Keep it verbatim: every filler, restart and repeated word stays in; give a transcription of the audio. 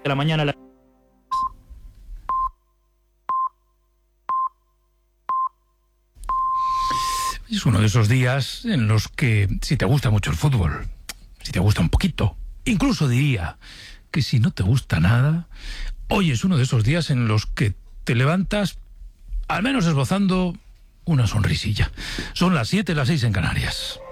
la mañana. La... Es uno de esos días en los que, si te gusta mucho el fútbol, si te gusta un poquito, incluso diría que si no te gusta nada, hoy es uno de esos días en los que te levantas, al menos esbozando una sonrisilla. Son las siete, las seis en Canarias.